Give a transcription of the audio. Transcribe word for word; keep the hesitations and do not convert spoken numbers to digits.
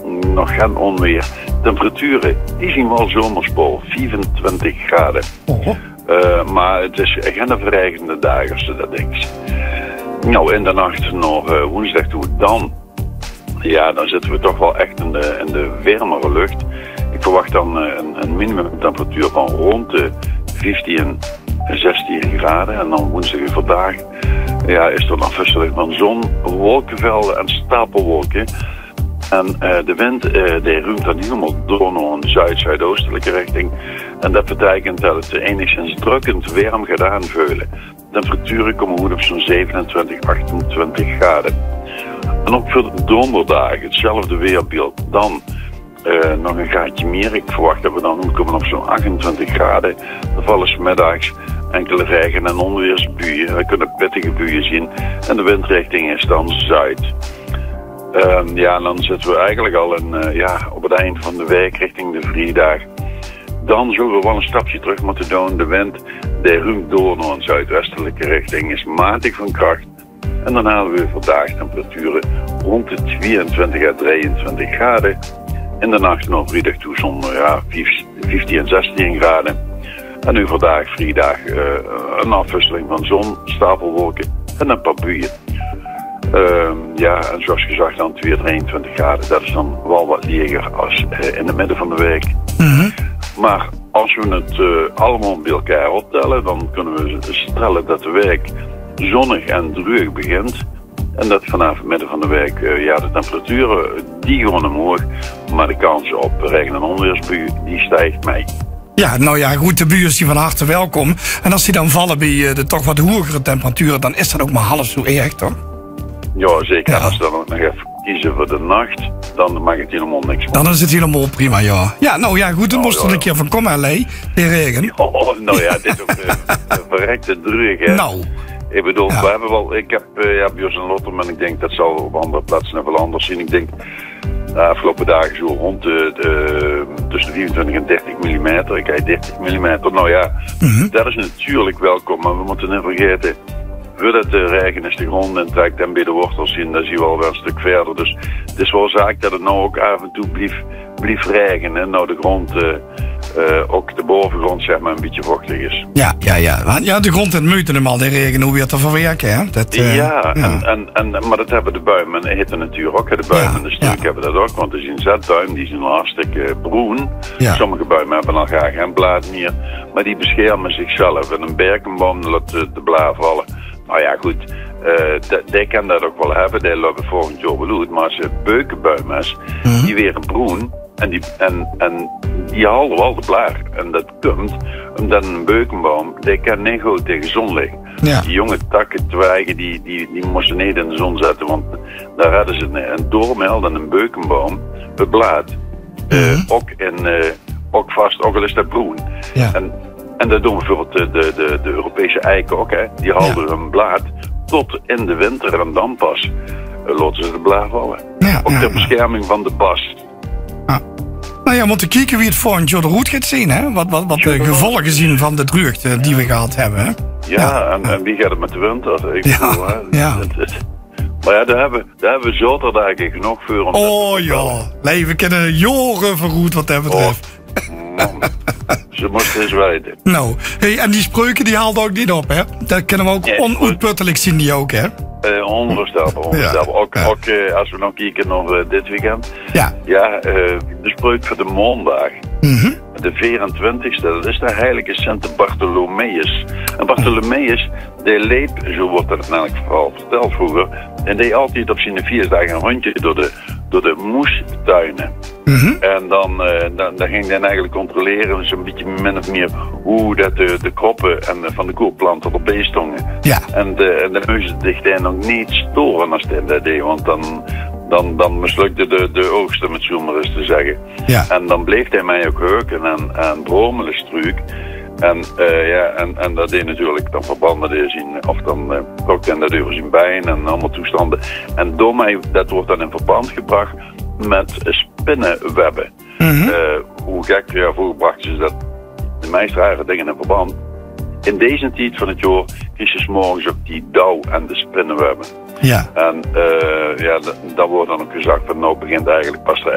nog geen onweer. Temperaturen, die zien wel zomerspoor, vierentwintig graden. Oh. Uh, maar het is geen verrijgende dagen als je dat denkt. Nou, in de nacht nog uh, woensdag toe, dan, ja, dan zitten we toch wel echt in de, in de warmere lucht. Ik verwacht dan uh, een, een minimumtemperatuur van rond de vijftien, zestien graden. En dan woensdag en vandaag ja, is er een afwisseling van zon, wolkenvelden en stapelwolken. En uh, de wind uh, die ruimt dan helemaal door naar een zuid-zuidoostelijke richting. En dat betekent dat het enigszins drukkend warm gaat aanveulen. Temperaturen komen goed op zo'n zevenentwintig, achtentwintig graden. En ook voor de donderdag hetzelfde weerbeeld. Dan uh, nog een graadje meer. Ik verwacht dat we dan komen op zo'n achtentwintig graden. Dan vallen 's middags enkele regen- en onweersbuien. We kunnen pittige buien zien. En de windrichting is dan zuid. Uh, ja, en dan zitten we eigenlijk al in, uh, ja, op het eind van de week richting de vrijdag. Dan zullen we wel een stapje terug moeten doen. De wind die ruimt door naar een zuidwestelijke richting, is matig van kracht. En dan halen we vandaag temperaturen rond de tweeëntwintig à drieëntwintig graden. In de nacht nog vrijdag toe zo'n ja, vijftien en zestien graden. En nu vandaag vrijdag uh, een afwisseling van zon, stapelwolken en een paar buien. Uh, ja, en zoals gezegd dan twee, drieëntwintig graden. Dat is dan wel wat lager als uh, in de midden van de week. Mm-hmm. Maar als we het uh, allemaal bij elkaar optellen, dan kunnen we stellen dat de week zonnig en droog begint. En dat vanaf het midden van de week, uh, ja, de temperaturen die gaan omhoog. Maar de kans op regen- en onweersbuien, die stijgt mee. Ja, nou ja, goed, de buien zijn van harte welkom. En als die dan vallen bij uh, de toch wat hogere temperaturen, dan is dat ook maar half zo erg, toch? Ja, zeker. Ja. Als we dan ook nog even kiezen voor de nacht, dan mag het helemaal niks meer. Dan is het helemaal prima, ja. Ja, nou ja, goed, dan Oh, moest er ja, een ja. keer van komen, Allee, die regen. Oh, nou ja, dit is ook uh, verrekte druk, hè. Nou. Ik bedoel, Ja. we hebben wel, ik heb uh, ja, Bios en Lottem en ik denk dat zal op andere plaatsen even anders zien. Ik denk de afgelopen dagen zo rond de, de tussen de vierentwintig en dertig millimeter. Ik krijg dertig millimeter. Nou ja, Mm-hmm. dat is natuurlijk welkom, maar we moeten niet vergeten. Voordat de regen is de grond en trekt en bij de wortels in, dan zie je wel weer een stuk verder. Dus het is wel zaak dat het nou ook af en toe blijft, blijft regenen. Nou de grond, uh, uh, ook de bovengrond zeg maar een beetje vochtig is. Ja, ja, ja. Want ja, de grond en het moeten hem al, die regen, hoe weer te verwerken, hè? Dat, uh, ja, en, en, en, maar dat hebben de buimen en hitte natuurlijk ook. De buimen Ja, en de struik ja. hebben dat ook, want er zijn zetduim, die zijn hartstikke bruin. Ja. Sommige buimen hebben al graag geen blaad meer, maar die beschermen zichzelf. En een berkenboom laat de, de blaar vallen. Nou ja, goed, uh, die kan dat ook wel hebben, die lopen volgend jaar wel uit. Maar als je beukenbuim is, Mhm. die weer bruin en die, en, en die halen wel de blaar. En dat komt omdat een beukenboom, die kan niet goed tegen zonlicht. Ja. Die jonge takken, twijgen, die, die, die moesten niet in de zon zetten, want daar hadden ze een, een doormel en een beukenboom beblaad. Uh, Mhm. ook, in, uh, ook vast, ook al is dat bruin. Ja. En, en dat doen bijvoorbeeld de, de, de, de Europese eiken ook, hè. Die houden Ja. hun blaad tot in de winter en dan pas uh, laten ze de blaar vallen. Ja, ook ja, ter ja. bescherming van de bas. Nou ja, we moeten kijken wie het volgend jaar de route gaat zien, hè? Wat, wat, wat de gevolgen zien van de drukte die we gehad hebben, hè? Ja, Ja. En, en wie gaat het met de winter? Ik Ja, bedoel, hè. ja. Het- het- maar ja, daar hebben, daar hebben we zaterdagen genoeg voor. om dat Oh te ja, voorspellen. nee, we kunnen jaren vergoed wat dat betreft. Man, ze moesten eens weten. Nou, hey, en die spreuken die haalden ook niet op, hè? Dat kunnen we ook Ja, onuitputtelijk zien, die ook, hè? Uh, onvoorstelbaar, onvoorstelbaar. Ook, ja. ook uh, als we nog kijken naar uh, dit weekend. Ja. Ja, uh, de spreuk voor de maandag. Mhm. De vierentwintigste, dat is de heilige Sint Bartholomeus. En Bartholomeus, die leep, zo wordt het namelijk vooral verteld vroeger, en die altijd op zijn vier dagen een rondje door de, door de moestuinen. Mhm. En dan, uh, dan, dan ging hij eigenlijk controleren, zo'n beetje min of meer, hoe dat de, de kroppen en, uh, van de koelplanten erbij stonden. Ja. En de, en de muizen dicht hij nog niet storen als hij dat deed, want dan, dan, dan mislukte de, de oogsten, met zo maar eens te zeggen. Ja. En dan bleef hij mij ook heuken en, en bromelen struik. En, uh, ja, en, en dat deed natuurlijk dan verbanden die zien, of dan uh, trok hij dat over zijn been en allemaal toestanden. En door mij, dat wordt dan in verband gebracht met spinnenwebben. Mhm. Uh, hoe gek, ja, vroeger brachten ze dat, de meest rare dingen in verband. In deze tijd van het jaar kies je 's morgens ook die dauw en de spinnenwebben. Ja. En uh, ja, d- dan wordt dan ook gezegd van nou begint eigenlijk pas de